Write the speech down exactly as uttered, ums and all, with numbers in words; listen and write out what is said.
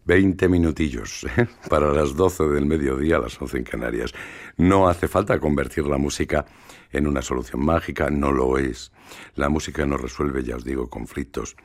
Veinte minutillos, ¿eh? Para las doce del mediodía, las once en Canarias. No hace falta convertir la música en una solución mágica, no lo es. La música no resuelve, ya os digo, conflictos.